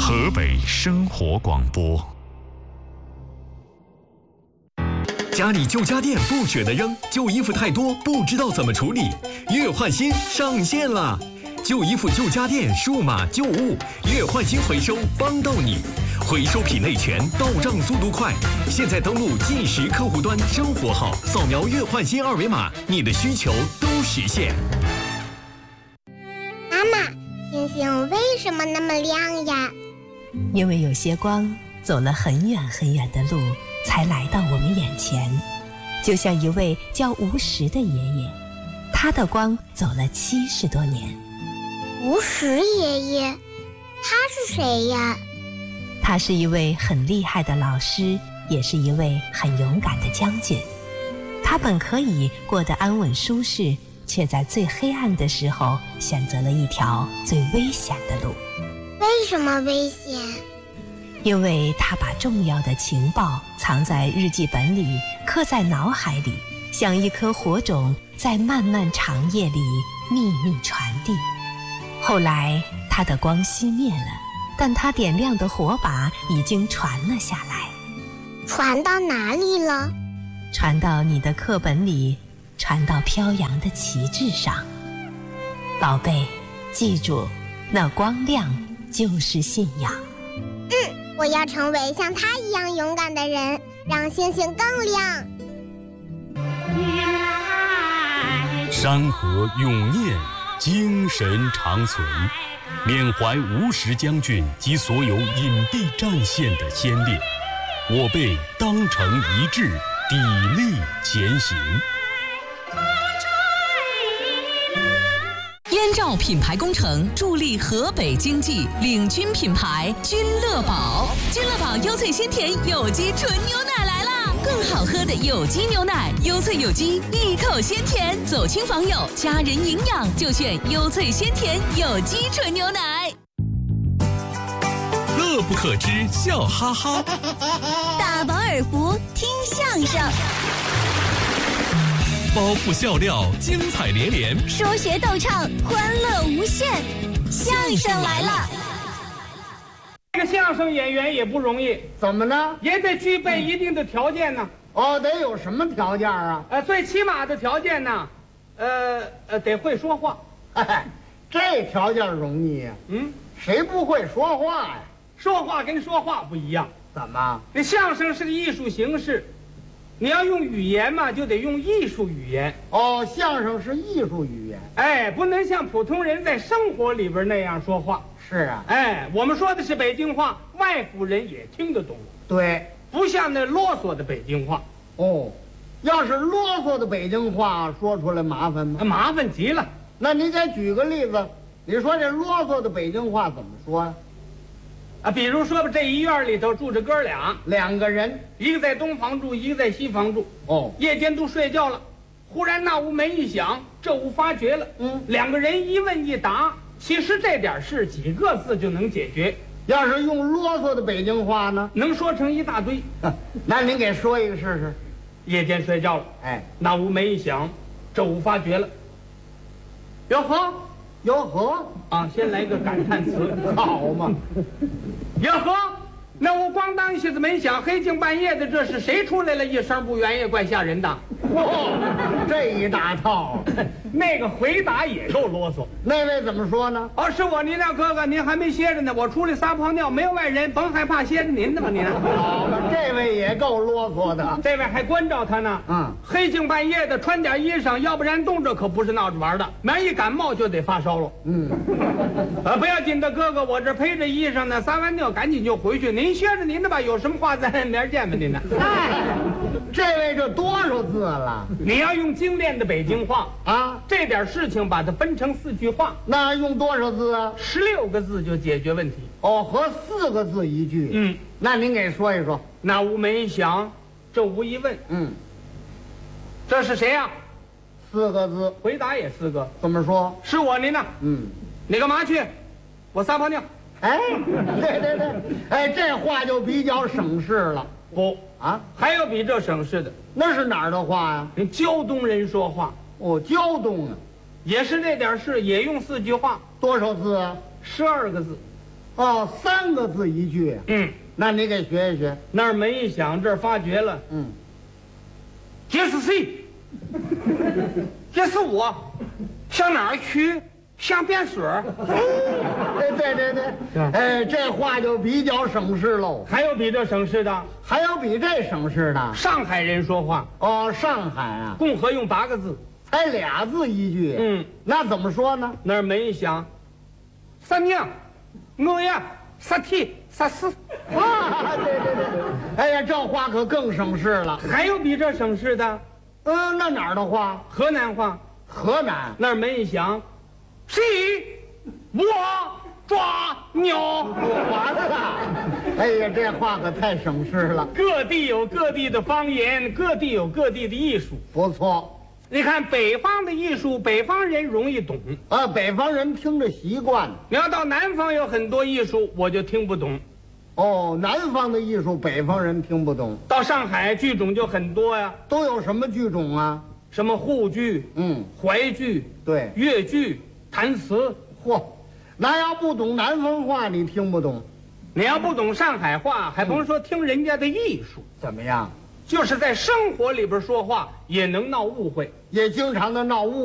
河北生活广播。家里旧家电不舍得扔，旧衣服太多不知道怎么处理，月换新上线了！旧衣服、旧家电、数码旧物，月换新回收帮到你，回收品类全，到账速度快。现在登录计时客户端生活号，扫描月换新二维码，你的需求都实现。 妈妈，星星为什么那么亮呀？ 因为有些光走了很远很远的路，才来到我们眼前。就像一位叫吴石的爷爷，他的光走了70多年。 吴石爷爷，他是谁呀？ 他是一位很厉害的老师，也是一位很勇敢的将军。他本可以过得安稳舒适，却在最黑暗的时候选择了一条最危险的路。 为什么危险？ 因为他把重要的情报藏在日记本里，刻在脑海里，像一颗火种，在漫漫长夜里秘密传递。后来他的光熄灭了，但他点亮的火把已经传了下来。 传到哪里了？ 传到你的课本里，传到飘扬的旗帜上。宝贝，记住，那光亮就是信仰。 我要成为像他一样勇敢的人，让星星更亮。 山河永念，精神长存，缅怀吴石将军及所有隐蔽战线的先烈，我辈当成一致，砥砺前行。 燕赵品牌工程助力河北经济，领军品牌君乐宝。君乐宝优萃鲜甜有机纯牛奶来啦！更好喝的有机牛奶，优萃有机，一口鲜甜。走亲访友，家人营养就选优萃鲜甜有机纯牛奶。 乐不可支，笑哈哈。 大饱耳福，听相声。 包袱笑料，精彩连连； 说学逗唱，欢乐无限。相声来了！ 这个相声演员也不容易， 怎么呢？ 也得具备一定的条件呢。 哦，得有什么条件啊？ 最起码的条件呢，得会说话。 这条件容易呀。谁不会说话呀？ 说话跟说话不一样。 怎么？ 那相声是个艺术形式。你要用语言嘛，就得用艺术语言。 哦，相声是艺术语言。 不能像普通人在生活里边那样说话。 是啊。 我们说的是北京话，外府人也听得懂。 对， 不像那啰嗦的北京话。 哦，要是啰嗦的北京话说出来麻烦吗？ 麻烦极了。 那您再举个例子，你说这啰嗦的北京话怎么说呀？ 比如说吧，这一院里头住着哥俩， 两个人， 一个在东房住，一个在西房住。 哦， 夜间都睡觉了，忽然那屋门一响，这屋发觉了。两个人一问一答，其实这点事几个字就能解决。 要是用啰嗦的北京话呢， 能说成一大堆。 那您给说一个试试。 夜间睡觉了，那屋门一响，这屋发觉了。哟呵， 哟呵啊，先来个感叹词， 好嘛。 哟呵，那屋咣当一下子门响，黑更半夜的，这是谁出来了？一声不圆也怪吓人的。 这一大套。 那个回答也够啰嗦。 那位怎么说呢？ 是我，您那哥哥，您还没歇着呢，我出来撒泡尿，没有外人，甭害怕，歇着您的吧您。 好了，这位也够啰嗦的。 这位还关照他呢。黑更半夜的，穿点衣裳，要不然冻着可不是闹着玩的，明儿一感冒就得发烧了。不要紧的哥哥，我这披着衣裳呢，撒完尿赶紧就回去，您歇着您的吧，有什么话咱明儿见吧您呢。 这位这多少字了？ 你要用精炼的北京话啊， 这点事情把它分成4句话， 那用多少字啊 ？16个字就解决问题。 和4个字一句。那您给说一说。 那屋门一响，这屋一问，这是谁呀 ？4个字。 回答也4个。 怎么说？ 是我您呢。你干嘛去？我撒泡尿。 对，这话就比较省事了。 不啊，还有比这省事的。 那是哪儿的话呀？ 人胶东人说话。 胶东啊， 也是那点事，也用4句话。 多少字啊 ？12个字。 哦，3个字一句。那你给学一学。 那儿门一响，这儿发觉了。这是谁？这是我。上哪儿去？上便所。 对，这话就比较省事喽。 还有比这省事的？ 还有比这省事的？ 上海人说话。 哦，上海啊， 共和用8个字， 才2字一句。那怎么说呢？ 那儿门一响，三娘，我呀，杀体杀死。 对。哎呀，这话可更省事了。 还有比这省事的？ 那哪儿的话？ 河南话。 河南那儿门一响，谁？我抓鸟。 完了！哎呀，这话可太省事了。 各地有各地的方言，各地有各地的艺术。 不错， 你看北方的艺术，北方人容易懂啊，北方人听着习惯。 你要到南方有很多艺术，我就听不懂。 哦，南方的艺术，北方人听不懂。 到上海剧种就很多呀。 都有什么剧种啊？ 什么沪剧、淮剧、 对， 粤剧、弹词。 嚯，那要不懂南方话，你听不懂； 你要不懂上海话，还甭说听人家的艺术。 怎么样？ 就是在生活里边说话，也能闹误会， 也经常的闹误